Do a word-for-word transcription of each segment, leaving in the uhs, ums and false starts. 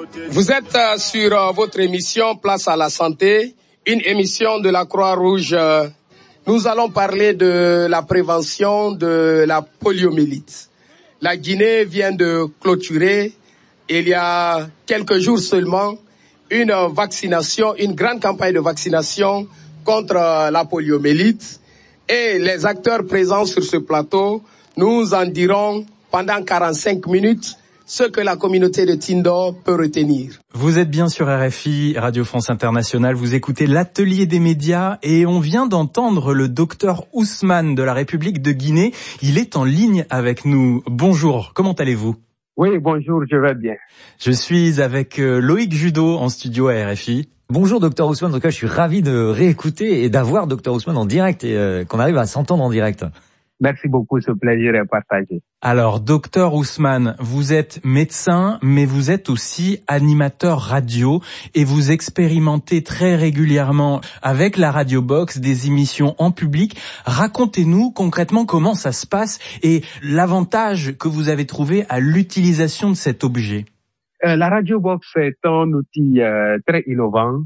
Vous êtes euh, sur euh, votre émission Place à la santé, une émission de la Croix-Rouge. Euh, nous allons parler de la prévention de la poliomyélite. La Guinée vient de clôturer, il y a quelques jours seulement, une vaccination, une grande campagne de vaccination contre euh, la poliomyélite. Et les acteurs présents sur ce plateau nous en diront pendant quarante-cinq minutes ce que la communauté de Tindo peut retenir. Vous êtes bien sur R F I, Radio France Internationale, vous écoutez l'atelier des médias et on vient d'entendre le docteur Ousmane de la République de Guinée. Il est en ligne avec nous. Bonjour, comment allez-vous ? Oui, bonjour, je vais bien. Je suis avec Loïc Judo en studio à R F I. Bonjour docteur Ousmane, en tout cas je suis ravi de réécouter et d'avoir docteur Ousmane en direct et euh, qu'on arrive à s'entendre en direct. Merci beaucoup, ce plaisir est partagé. Alors, docteur Ousmane, vous êtes médecin, mais vous êtes aussi animateur radio et vous expérimentez très régulièrement avec la Radio Box des émissions en public. Racontez-nous concrètement comment ça se passe et l'avantage que vous avez trouvé à l'utilisation de cet objet. Euh, la Radio Box est un outil euh, très innovant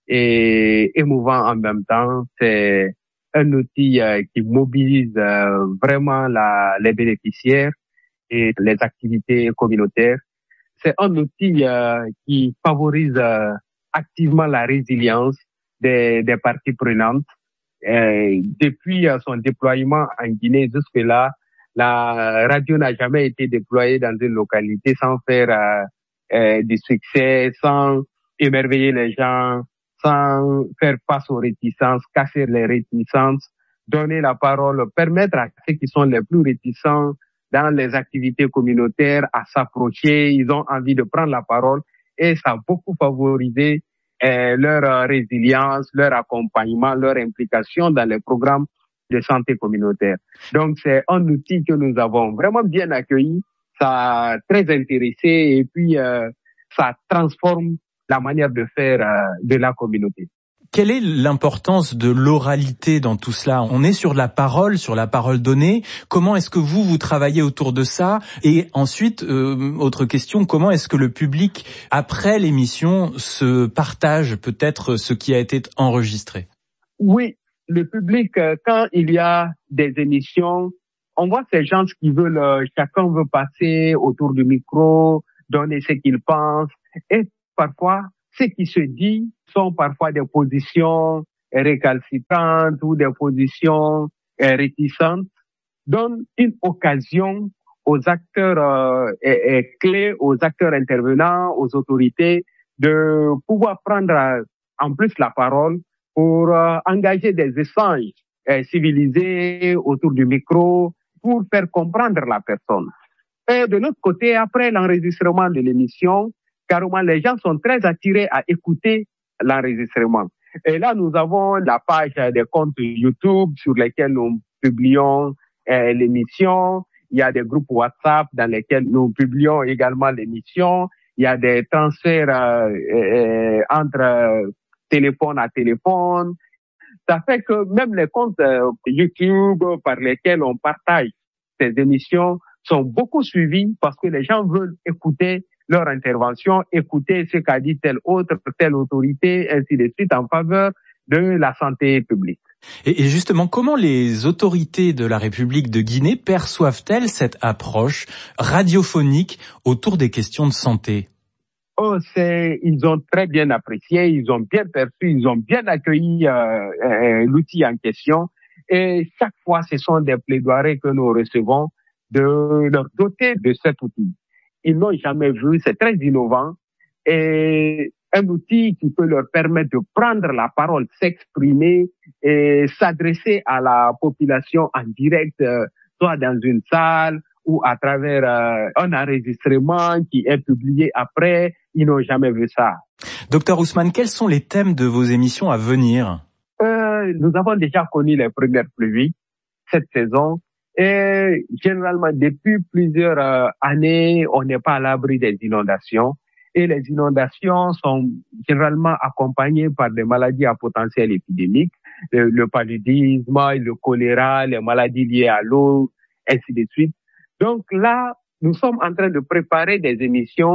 et émouvant en même temps. C'est un outil euh, qui mobilise euh, vraiment la, les bénéficiaires et les activités communautaires. C'est un outil euh, qui favorise euh, activement la résilience des, des parties prenantes. Et depuis euh, son déploiement en Guinée jusque-là, la radio n'a jamais été déployée dans une localité sans faire euh, euh, du succès, sans émerveiller les gens, sans faire face aux réticences, casser les réticences, donner la parole, permettre à ceux qui sont les plus réticents dans les activités communautaires à s'approcher. Ils ont envie de prendre la parole et ça a beaucoup favorisé euh, leur résilience, leur accompagnement, leur implication dans les programmes de santé communautaire. Donc c'est un outil que nous avons vraiment bien accueilli, ça a très intéressé et puis euh, ça transforme la manière de faire euh, de la communauté. Quelle est l'importance de l'oralité dans tout cela ? On est sur la parole, sur la parole donnée. Comment est-ce que vous, vous travaillez autour de ça ? Et ensuite, euh, autre question, comment est-ce que le public, après l'émission, se partage peut-être ce qui a été enregistré ? Oui, le public, euh, quand il y a des émissions, on voit ces gens qui veulent, euh, chacun veut passer autour du micro, donner ce qu'il pense. Et parfois, ce qui se dit sont parfois des positions récalcitrantes ou des positions réticentes, donnent une occasion aux acteurs euh, et, et clés, aux acteurs intervenants, aux autorités, de pouvoir prendre euh, en plus la parole pour euh, engager des échanges euh, civilisés autour du micro pour faire comprendre la personne. Et de notre côté, après l'enregistrement de l'émission, carrément, les gens sont très attirés à écouter l'enregistrement. Et là, nous avons la page des comptes YouTube sur lesquels nous publions euh, l'émission. Il y a des groupes WhatsApp dans lesquels nous publions également l'émission. Il y a des transferts euh, euh, entre euh, téléphone à téléphone. Ça fait que même les comptes euh, YouTube par lesquels on partage ces émissions sont beaucoup suivis parce que les gens veulent écouter leur intervention, écouter ce qu'a dit telle autre, telle autorité, ainsi de suite, en faveur de la santé publique. Et justement, comment les autorités de la République de Guinée perçoivent-elles cette approche radiophonique autour des questions de santé ? Oh, c'est, ils ont très bien apprécié, ils ont bien perçu, ils ont bien accueilli euh, euh, l'outil en question. Et chaque fois, ce sont des plaidoiries que nous recevons de leur doter de cet outil. Ils n'ont jamais vu, c'est très innovant et un outil qui peut leur permettre de prendre la parole, s'exprimer et s'adresser à la population en direct, euh, soit dans une salle ou à travers euh, un enregistrement qui est publié après. Ils n'ont jamais vu ça. Docteur Ousmane, quels sont les thèmes de vos émissions à venir ? euh, Nous avons déjà connu les premières pluies cette saison. Et généralement, depuis plusieurs euh, années, on n'est pas à l'abri des inondations. Et les inondations sont généralement accompagnées par des maladies à potentiel épidémique, le, le paludisme, le choléra, les maladies liées à l'eau, ainsi de suite. Donc là, nous sommes en train de préparer des émissions qui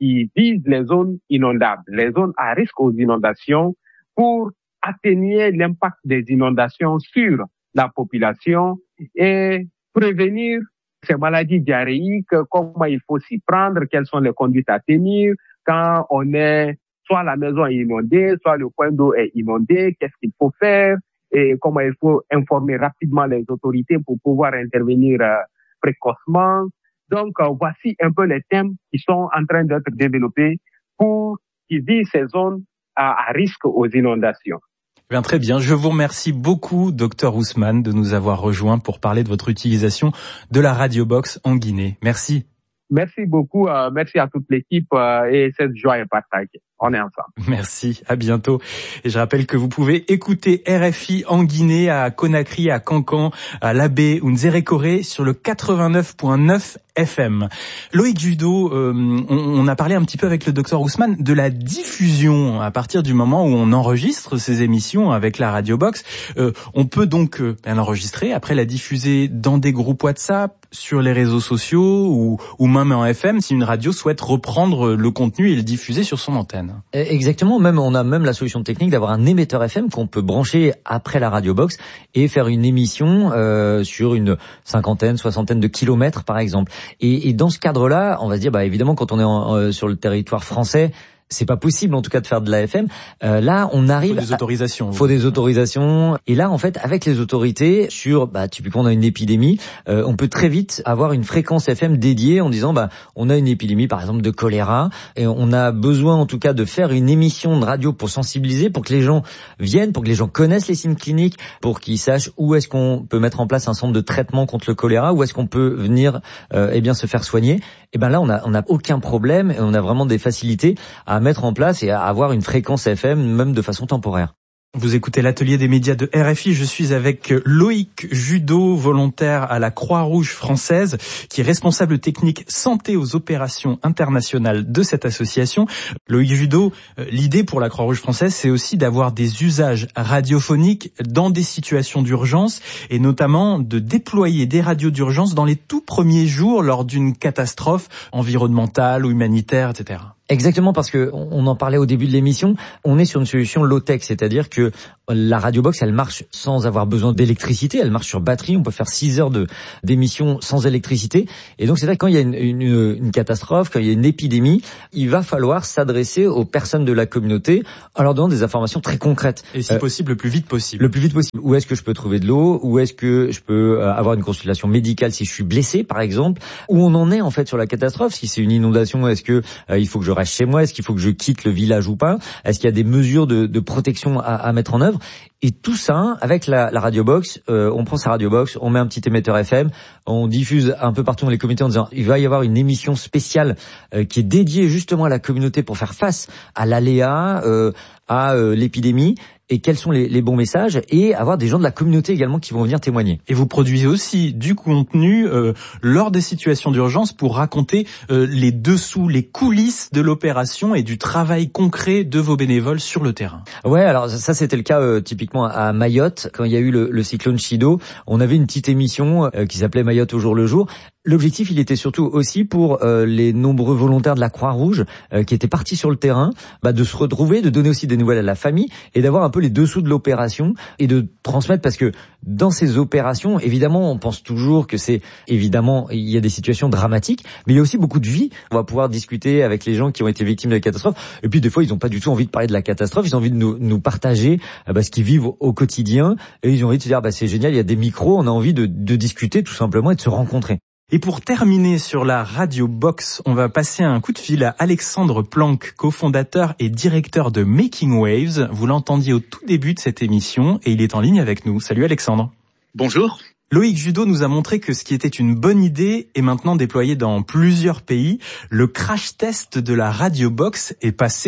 qui vise les zones inondables, les zones à risque aux inondations, pour atténuer l'impact des inondations sur la population et prévenir ces maladies diarrhéiques, comment il faut s'y prendre, quelles sont les conduites à tenir quand on est, soit la maison est inondée, soit le point d'eau est inondé, qu'est-ce qu'il faut faire et comment il faut informer rapidement les autorités pour pouvoir intervenir euh, précocement. Donc, euh, voici un peu les thèmes qui sont en train d'être développés pour qui visent ces zones à, à risque aux inondations. Bien, très bien. Je vous remercie beaucoup, docteur Ousmane, de nous avoir rejoints pour parler de votre utilisation de la Radiobox en Guinée. Merci. Merci beaucoup. Euh, merci à toute l'équipe euh, et cette joie est partagée. On est ensemble. Merci, à bientôt. Et je rappelle que vous pouvez écouter R F I en Guinée, à Conakry, à Cancan, à Labé ou Nzérékoré sur le quatre-vingt-neuf virgule neuf F M. Loïc Judo, euh, on, on a parlé un petit peu avec le docteur Ousmane de la diffusion à partir du moment où on enregistre ces émissions avec la Radiobox. Euh, on peut donc euh, l'enregistrer, après la diffuser dans des groupes WhatsApp, sur les réseaux sociaux ou, ou même en F M si une radio souhaite reprendre le contenu et le diffuser sur son antenne. Exactement, même on a même la solution technique d'avoir un émetteur F M qu'on peut brancher après la Radiobox et faire une émission euh, sur une cinquantaine, soixantaine de kilomètres par exemple. Et, et dans ce cadre-là, on va se dire, bah évidemment, quand on est en, euh, sur le territoire français, c'est pas possible en tout cas de faire de la F M. Euh, là, on arrive. Faut des autorisations. À... Faut des autorisations. Et là, en fait, avec les autorités, sur, bah, typiquement, on a une épidémie, euh, on peut très vite avoir une fréquence F M dédiée en disant, bah, on a une épidémie, par exemple, de choléra, et on a besoin, en tout cas, de faire une émission de radio pour sensibiliser, pour que les gens viennent, pour que les gens connaissent les signes cliniques, pour qu'ils sachent où est-ce qu'on peut mettre en place un centre de traitement contre le choléra, où est-ce qu'on peut venir, euh, eh bien, se faire soigner. Et ben là, on a, on a aucun problème et on a vraiment des facilités à mettre en place et à avoir une fréquence F M, même de façon temporaire. Vous écoutez l'atelier des médias de R F I. Je suis avec Loïc Judo, volontaire à la Croix-Rouge française, qui est responsable technique santé aux opérations internationales de cette association. Loïc Judo, l'idée pour la Croix-Rouge française, c'est aussi d'avoir des usages radiophoniques dans des situations d'urgence et notamment de déployer des radios d'urgence dans les tout premiers jours lors d'une catastrophe environnementale ou humanitaire, et cetera. Exactement, parce que on en parlait au début de l'émission, on est sur une solution low-tech, c'est-à-dire que la Radiobox, elle marche sans avoir besoin d'électricité, elle marche sur batterie, on peut faire six heures de d'émission sans électricité. Et donc c'est vrai que quand il y a une, une, une catastrophe, quand il y a une épidémie, il va falloir s'adresser aux personnes de la communauté en leur donnant des informations très concrètes. Et si euh, possible, le plus vite possible. Le plus vite possible. Où est-ce que je peux trouver de l'eau? Où est-ce que je peux avoir une consultation médicale si je suis blessé, par exemple? Où on en est en fait sur la catastrophe? Si c'est une inondation, est-ce que euh, il faut que je reste chez moi? Est-ce qu'il faut que je quitte le village ou pas? Est-ce qu'il y a des mesures de, de protection à, à mettre en œuvre? Et tout ça, avec la, la Radiobox, euh, on prend sa Radiobox, on met un petit émetteur F M, on diffuse un peu partout dans les communautés en disant il va y avoir une émission spéciale euh, qui est dédiée justement à la communauté pour faire face à l'aléa, euh, à euh, l'épidémie. Et quels sont les, les bons messages, et avoir des gens de la communauté également qui vont venir témoigner. Et vous produisez aussi du contenu euh, lors des situations d'urgence pour raconter euh, les dessous, les coulisses de l'opération et du travail concret de vos bénévoles sur le terrain. Ouais, alors ça c'était le cas euh, typiquement à Mayotte, quand il y a eu le, le cyclone Chido, on avait une petite émission euh, qui s'appelait Mayotte au jour le jour. L'objectif, il était surtout aussi pour euh, les nombreux volontaires de la Croix-Rouge euh, qui étaient partis sur le terrain, bah, de se retrouver, de donner aussi des nouvelles à la famille et d'avoir un peu les dessous de l'opération et de transmettre, parce que dans ces opérations, évidemment, on pense toujours que c'est, évidemment, il y a des situations dramatiques, mais il y a aussi beaucoup de vie. On va pouvoir discuter avec les gens qui ont été victimes de la catastrophe. Et puis, des fois, ils n'ont pas du tout envie de parler de la catastrophe. Ils ont envie de nous, nous partager euh, bah, ce qu'ils vivent au quotidien. Et ils ont envie de se dire, bah, c'est génial, il y a des micros, on a envie de, de discuter tout simplement et de se rencontrer. Et pour terminer sur la Radiobox, on va passer un coup de fil à Alexandre Planck, cofondateur et directeur de Making Waves. Vous l'entendiez au tout début de cette émission et il est en ligne avec nous. Salut Alexandre. Bonjour. Loïc Judo nous a montré que ce qui était une bonne idée est maintenant déployé dans plusieurs pays. Le crash test de la Radiobox est passé, non ?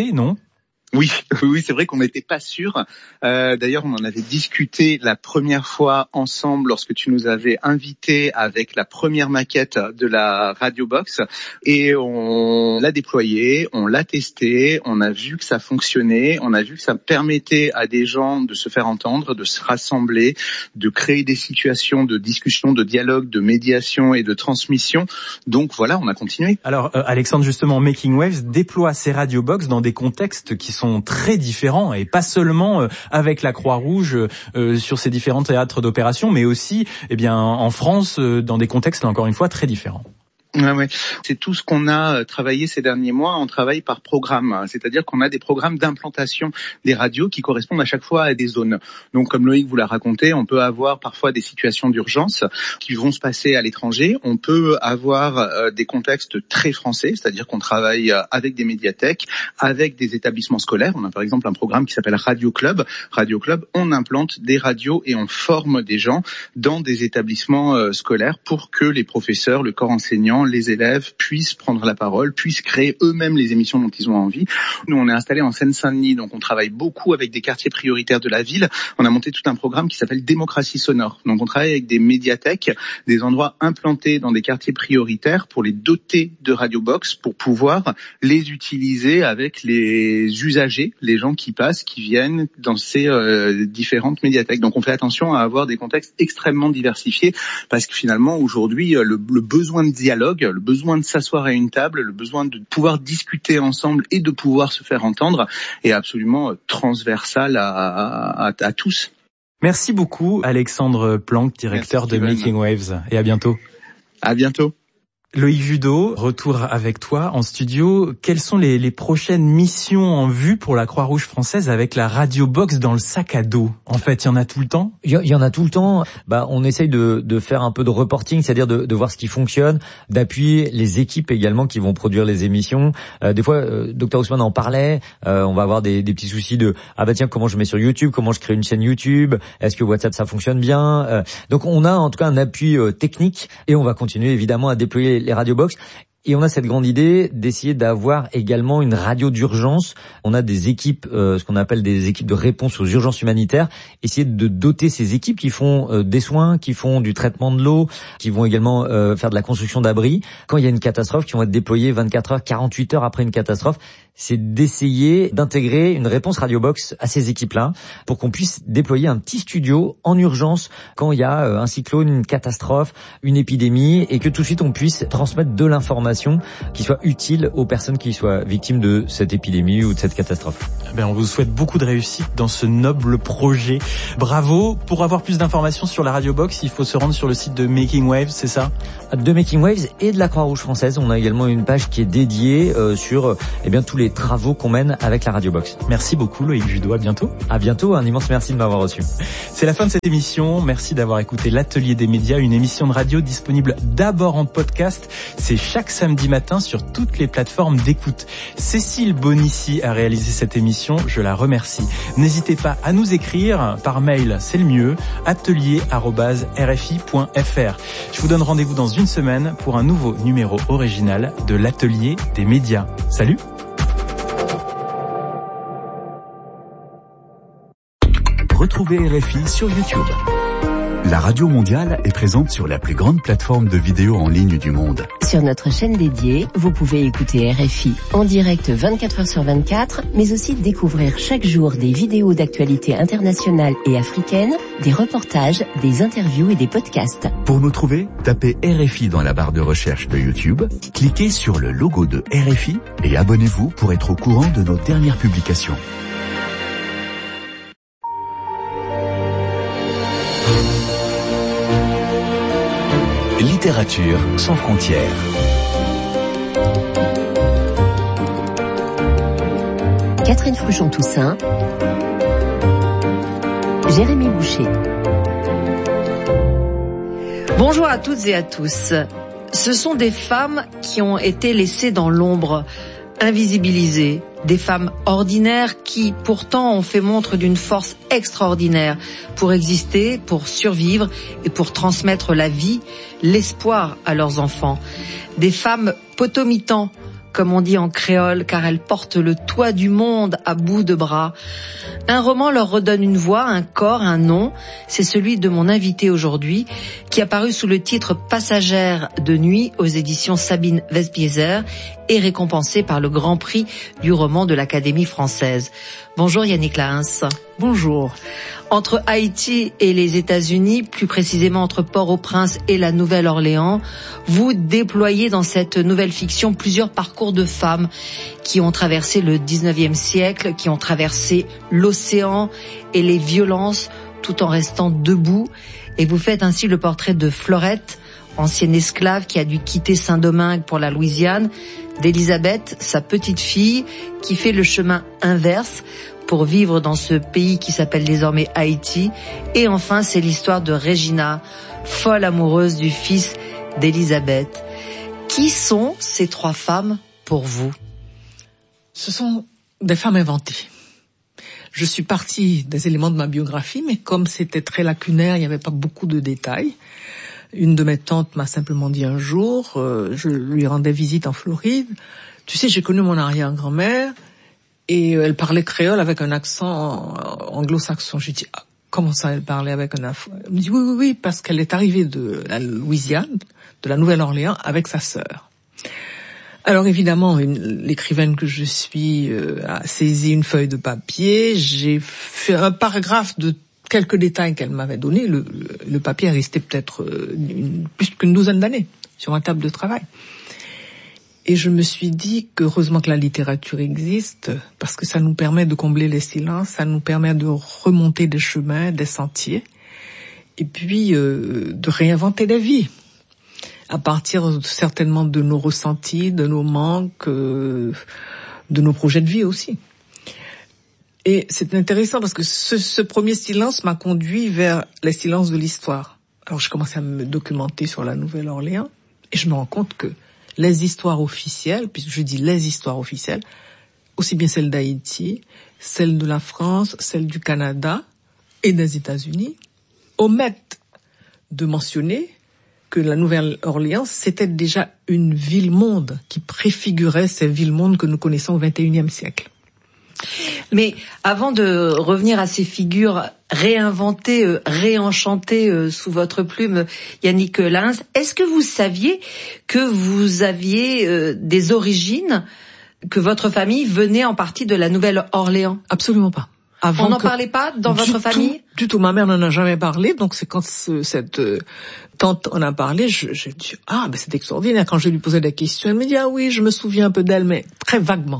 Oui, oui, c'est vrai qu'on n'était pas sûr. Euh, d'ailleurs, on en avait discuté la première fois ensemble lorsque tu nous avais invités avec la première maquette de la Radio Box, et on l'a déployé, on l'a testé, on a vu que ça fonctionnait, on a vu que ça permettait à des gens de se faire entendre, de se rassembler, de créer des situations de discussion, de dialogue, de médiation et de transmission. Donc voilà, on a continué. Alors euh, Alexandre, justement, Making Waves déploie ses Radio Box dans des contextes qui sont très différents, et pas seulement euh, avec la Croix-Rouge euh, sur ces différents théâtres d'opération, mais aussi eh bien en France euh, dans des contextes là, encore une fois très différents. Ouais, ouais. C'est tout ce qu'on a travaillé ces derniers mois. On travaille par programme, c'est-à-dire qu'on a des programmes d'implantation des radios qui correspondent à chaque fois à des zones. Donc, comme Loïc vous l'a raconté, on peut avoir parfois des situations d'urgence qui vont se passer à l'étranger. On peut avoir euh, des contextes très français, c'est-à-dire qu'on travaille avec des médiathèques, avec des établissements scolaires. On a par exemple un programme qui s'appelle Radio Club. Radio Club, on implante des radios et on forme des gens dans des établissements euh, scolaires pour que les professeurs, le corps enseignant, les élèves puissent prendre la parole, puissent créer eux-mêmes les émissions dont ils ont envie. Nous, on est installé en Seine-Saint-Denis, donc on travaille beaucoup avec des quartiers prioritaires de la ville. On a monté tout un programme qui s'appelle Démocratie sonore. Donc on travaille avec des médiathèques, des endroits implantés dans des quartiers prioritaires pour les doter de Radio Box, pour pouvoir les utiliser avec les usagers, les gens qui passent, qui viennent dans ces euh, différentes médiathèques. Donc on fait attention à avoir des contextes extrêmement diversifiés, parce que finalement aujourd'hui le, le besoin de dialogue, le besoin de s'asseoir à une table, le besoin de pouvoir discuter ensemble et de pouvoir se faire entendre est absolument transversal à, à, à, à tous. Merci beaucoup Alexandre Planck, directeur Merci, de Making Waves, et à bientôt. À bientôt. Loïc Judeau, retour avec toi en studio. Quelles sont les, les prochaines missions en vue pour la Croix-Rouge française avec la Radio Box dans le sac à dos? En fait, il y en a tout le temps? Il y en a tout le temps. Bah, on essaye de, de faire un peu de reporting, c'est-à-dire de, de voir ce qui fonctionne, d'appuyer les équipes également qui vont produire les émissions. Euh, des fois, euh, Docteur Ousmane en parlait. Euh, on va avoir des, des petits soucis de ah bah tiens, comment je mets sur YouTube, comment je crée une chaîne YouTube, est-ce que WhatsApp ça fonctionne bien. Euh, donc on a en tout cas un appui euh, technique, et on va continuer évidemment à déployer les Radio Box. Et on a cette grande idée d'essayer d'avoir également une radio d'urgence. On a des équipes, euh, ce qu'on appelle des équipes de réponse aux urgences humanitaires. Essayer de doter ces équipes qui font euh, des soins, qui font du traitement de l'eau, qui vont également euh, faire de la construction d'abris. Quand il y a une catastrophe, qui vont être déployés vingt-quatre heures, quarante-huit heures après une catastrophe. C'est d'essayer d'intégrer une réponse Radio Box à ces équipes-là pour qu'on puisse déployer un petit studio en urgence quand il y a un cyclone, une catastrophe, une épidémie, et que tout de suite on puisse transmettre de l'information qui soit utile aux personnes qui soient victimes de cette épidémie ou de cette catastrophe. Ben, on vous souhaite beaucoup de réussite dans ce noble projet. Bravo. Pour avoir plus d'informations sur la Radio Box, il faut se rendre sur le site de Making Waves, c'est ça? De Making Waves et de la Croix-Rouge française. On a également une page qui est dédiée euh, sur eh bien tous les travaux qu'on mène avec la Radio Box. Merci beaucoup Loïc Judeau, à bientôt. À bientôt, un immense merci de m'avoir reçu. C'est la fin de cette émission. Merci d'avoir écouté l'Atelier des médias, une émission de radio disponible d'abord en podcast. C'est chaque samedi matin sur toutes les plateformes d'écoute. Cécile Bonissi a réalisé cette émission, je la remercie. N'hésitez pas à nous écrire par mail, c'est le mieux, atelier arobase r f i point f r. Je vous donne rendez-vous dans une semaine pour un nouveau numéro original de l'Atelier des médias. Salut! Retrouvez R F I sur YouTube. La Radio Mondiale est présente sur la plus grande plateforme de vidéo en ligne du monde. Sur notre chaîne dédiée, vous pouvez écouter R F I en direct vingt-quatre heures sur vingt-quatre, mais aussi découvrir chaque jour des vidéos d'actualité internationale et africaine, des reportages, des interviews et des podcasts. Pour nous trouver, tapez R F I dans la barre de recherche de YouTube, cliquez sur le logo de R F I et abonnez-vous pour être au courant de nos dernières publications. Littérature sans frontières. Catherine Fruchon-Toussaint, Jérémy Boucher. Bonjour à toutes et à tous. Ce sont des femmes qui ont été laissées dans l'ombre, invisibilisées, des femmes ordinaires qui pourtant ont fait montre d'une force extraordinaire pour exister, pour survivre et pour transmettre la vie, l'espoir à leurs enfants. Des femmes potomitans, comme on dit en créole, car elles portent le toit du monde à bout de bras. Un roman leur redonne une voix, un corps, un nom. C'est celui de mon invité aujourd'hui, qui a paru sous le titre Passagère de nuit aux éditions Sabine Westbieser et récompensé par le Grand Prix du roman de l'Académie française. Bonjour Yannick Lahens. Bonjour. Entre Haïti et les États-Unis, plus précisément entre Port-au-Prince et la Nouvelle-Orléans, vous déployez dans cette nouvelle fiction plusieurs parcours de femmes qui ont traversé le dix-neuvième siècle, qui ont traversé l'océan et les violences tout en restant debout. Et vous faites ainsi le portrait de Florette, ancienne esclave qui a dû quitter Saint-Domingue pour la Louisiane, d'Elisabeth, sa petite fille, qui fait le chemin inverse pour vivre dans ce pays qui s'appelle désormais Haïti. Et enfin, c'est l'histoire de Regina, folle amoureuse du fils d'Elisabeth. Qui sont ces trois femmes pour vous? Ce sont des femmes inventées. Je suis partie des éléments de ma biographie, mais comme c'était très lacunaire, il n'y avait pas beaucoup de détails. Une de mes tantes m'a simplement dit un jour, euh, je lui rendais visite en Floride, tu sais, j'ai connu mon arrière-grand-mère, et elle parlait créole avec un accent anglo-saxon. J'ai dit, ah, comment ça, elle parlait avec un accent? Elle me dit, oui, oui, oui, parce qu'elle est arrivée de la Louisiane, de la Nouvelle-Orléans, avec sa sœur. Alors évidemment, une, l'écrivaine que je suis euh, a saisi une feuille de papier. J'ai fait un paragraphe de quelques détails qu'elle m'avait donnés. Le, le, le papier est resté peut-être une, plus qu'une douzaine d'années sur ma table de travail. Et je me suis dit qu'heureusement que la littérature existe, parce que ça nous permet de combler les silences, ça nous permet de remonter des chemins, des sentiers, et puis euh, de réinventer la vie, à partir certainement de nos ressentis, de nos manques, euh, de nos projets de vie aussi. Et c'est intéressant parce que ce, ce premier silence m'a conduit vers les silences de l'histoire. Alors je commençais à me documenter sur la Nouvelle-Orléans, et je me rends compte que les histoires officielles, puisque je dis les histoires officielles, aussi bien celles d'Haïti, celles de la France, celles du Canada et des États-Unis, omettent de mentionner que la Nouvelle-Orléans, c'était déjà une ville-monde qui préfigurait ces villes-mondes que nous connaissons au vingt et unième siècle. Mais avant de revenir à ces figures réinventées, euh, réenchantées euh, sous votre plume, Yannick Lahens, est-ce que vous saviez que vous aviez euh, des origines, que votre famille venait en partie de la Nouvelle-Orléans? Absolument pas. Avant On n'en que... parlait pas dans du votre tout, famille? Du tout. Ma mère n'en a jamais parlé. Donc c'est quand ce, cette euh, tante en a parlé, je, je dis ah ben c'est extraordinaire. Quand je lui posais des questions, elle me dit ah oui, je me souviens un peu d'elle, mais très vaguement.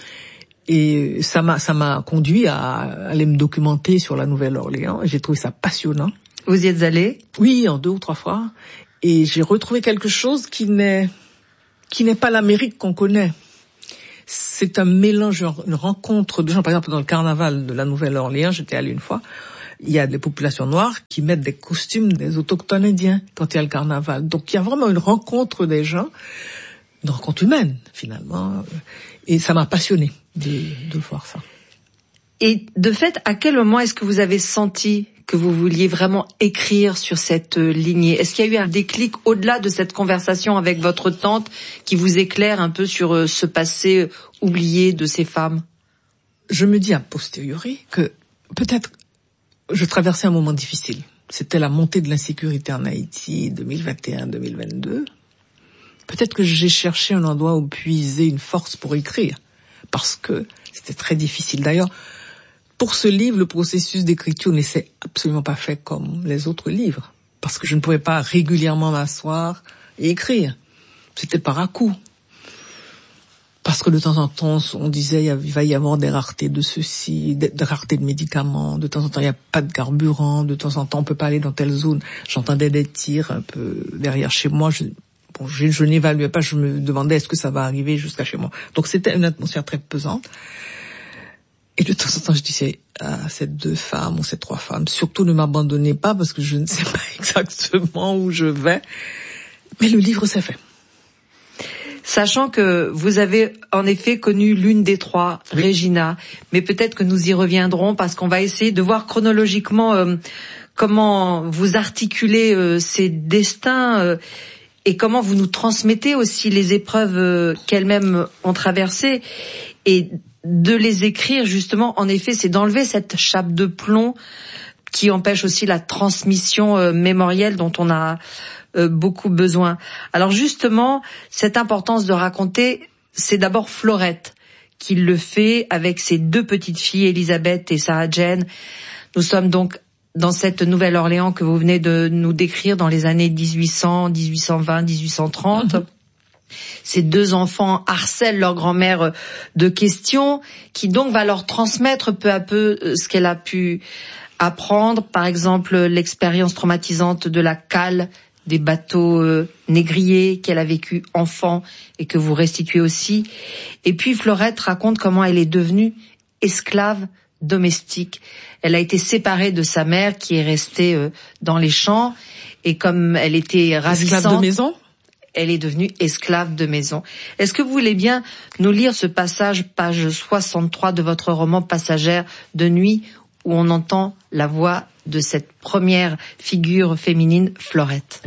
Et ça m'a, ça m'a conduit à aller me documenter sur la Nouvelle-Orléans. J'ai trouvé ça passionnant. Vous y êtes allé? Oui, en deux ou trois fois. Et j'ai retrouvé quelque chose qui n'est, qui n'est pas l'Amérique qu'on connaît. C'est un mélange, une rencontre de gens. Par exemple, dans le carnaval de la Nouvelle-Orléans, j'étais allé une fois. Il y a des populations noires qui mettent des costumes des autochtones indiens quand il y a le carnaval. Donc il y a vraiment une rencontre des gens, une rencontre humaine finalement. Et ça m'a passionné de, de voir ça. Et de fait, à quel moment est-ce que vous avez senti que vous vouliez vraiment écrire sur cette lignée? Est-ce qu'il y a eu un déclic au-delà de cette conversation avec votre tante qui vous éclaire un peu sur ce passé oublié de ces femmes? Je me dis a posteriori que peut-être je traversais un moment difficile. C'était la montée de l'insécurité en Haïti, deux mille vingt et un deux mille vingt-deux. Peut-être que j'ai cherché un endroit où puiser une force pour écrire, parce que c'était très difficile. D'ailleurs, pour ce livre, le processus d'écriture ne s'est absolument pas fait comme les autres livres, parce que je ne pouvais pas régulièrement m'asseoir et écrire. C'était par à-coup. Parce que de temps en temps, on disait il va y avoir des raretés de ceci, des raretés de médicaments, de temps en temps il n'y a pas de carburant, de temps en temps on peut pas aller dans telle zone. J'entendais des tirs un peu derrière chez moi. Je, bon, je, je n'évaluais pas, je me demandais est-ce que ça va arriver jusqu'à chez moi. Donc c'était une atmosphère très pesante. Et de temps en temps je disais à ces deux femmes ou ces trois femmes, surtout ne m'abandonnez pas parce que je ne sais pas exactement où je vais. Mais le livre s'est fait. Sachant que vous avez en effet connu l'une des trois, oui. Regina, mais peut-être que nous y reviendrons parce qu'on va essayer de voir chronologiquement euh, comment vous articulez euh, ces destins euh, et comment vous nous transmettez aussi les épreuves qu'elles-mêmes ont traversées, et de les écrire justement, en effet, c'est d'enlever cette chape de plomb qui empêche aussi la transmission euh, mémorielle dont on a euh, beaucoup besoin. Alors justement, cette importance de raconter, c'est d'abord Florette qui le fait avec ses deux petites filles, Elisabeth et Sarah Jane. Nous sommes donc dans cette Nouvelle-Orléans que vous venez de nous décrire dans les années dix-huit cents, dix-huit cent vingt, dix-huit cent trente. Mmh. Ces deux enfants harcèlent leur grand-mère de questions, qui donc va leur transmettre peu à peu ce qu'elle a pu apprendre. Par exemple, l'expérience traumatisante de la cale des bateaux euh, négriers qu'elle a vécu enfant et que vous restituez aussi. Et puis Florette raconte comment elle est devenue esclave domestique. Elle a été séparée de sa mère qui est restée euh, dans les champs, et comme elle était ravissante... Esclave de maison ? Elle est devenue esclave de maison. Est-ce que vous voulez bien nous lire ce passage, page soixante-trois de votre roman Passagère de nuit, où on entend la voix de cette première figure féminine, Florette?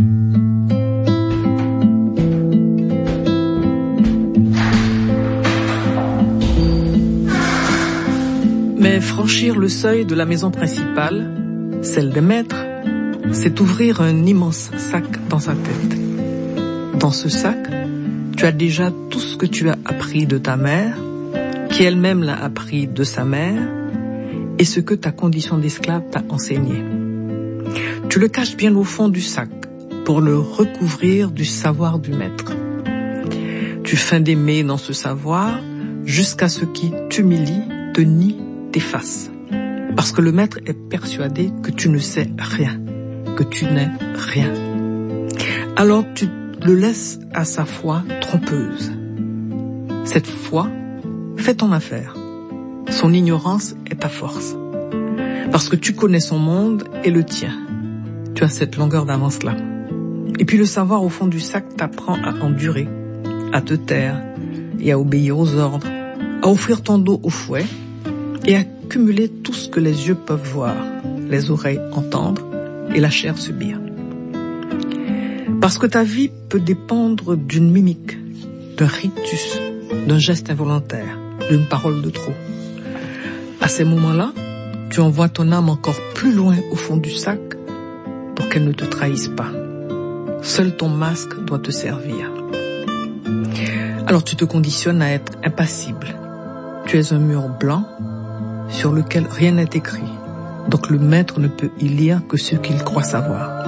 Mais franchir le seuil de la maison principale, celle des maîtres, c'est ouvrir un immense sac dans sa tête. Dans ce sac, tu as déjà tout ce que tu as appris de ta mère, qui elle-même l'a appris de sa mère, et ce que ta condition d'esclave t'a enseigné. Tu le caches bien au fond du sac pour le recouvrir du savoir du maître. Tu feins d'aimer dans ce savoir jusqu'à ce qui t'humilie, te nie, t'efface. Parce que le maître est persuadé que tu ne sais rien, que tu n'es rien. Alors tu le laisse à sa foi trompeuse. Cette foi fait ton affaire. Son ignorance est ta force. Parce que tu connais son monde et le tien. Tu as cette longueur d'avance-là. Et puis le savoir au fond du sac t'apprend à endurer, à te taire et à obéir aux ordres, à offrir ton dos au fouet et à cumuler tout ce que les yeux peuvent voir, les oreilles entendre et la chair subir. Parce que ta vie peut dépendre d'une mimique, d'un rictus, d'un geste involontaire, d'une parole de trop. À ces moments-là, tu envoies ton âme encore plus loin au fond du sac pour qu'elle ne te trahisse pas. Seul ton masque doit te servir. Alors tu te conditionnes à être impassible. Tu es un mur blanc sur lequel rien n'est écrit. Donc le maître ne peut y lire que ce qu'il croit savoir.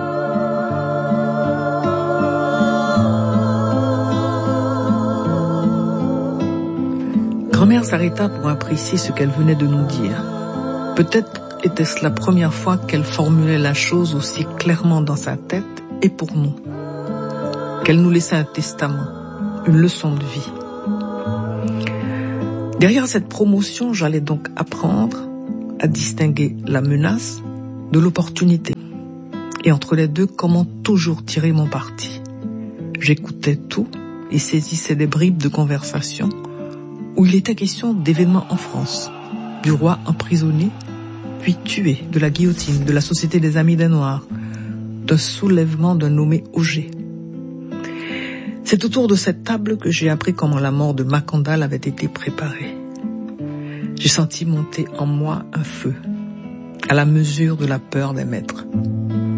Grand-mère s'arrêta pour apprécier ce qu'elle venait de nous dire. Peut-être était-ce la première fois qu'elle formulait la chose aussi clairement dans sa tête et pour nous. Qu'elle nous laissait un testament, une leçon de vie. Derrière cette promotion, j'allais donc apprendre à distinguer la menace de l'opportunité. Et entre les deux, comment toujours tirer mon parti. J'écoutais tout et saisissais des bribes de conversation où il était question d'événements en France, du roi emprisonné, puis tué, de la guillotine, de la Société des Amis des Noirs, d'un soulèvement d'un nommé Auger. C'est autour de cette table que j'ai appris comment la mort de Macandal avait été préparée. J'ai senti monter en moi un feu, à la mesure de la peur des maîtres.